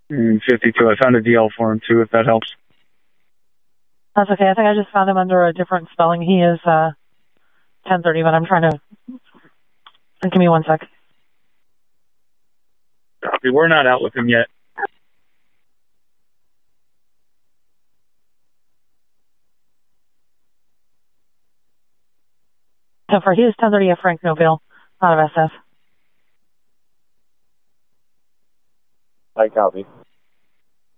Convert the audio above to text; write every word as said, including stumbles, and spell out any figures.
Mm, fifty-two. I found a D L for him too, if that helps. That's okay. I think I just found him under a different spelling. He is uh, ten thirty, but I'm trying to... Give me one sec. Copy. We're not out with him yet. So for he is ten thirty at Frank Noville, out of S F. I copy.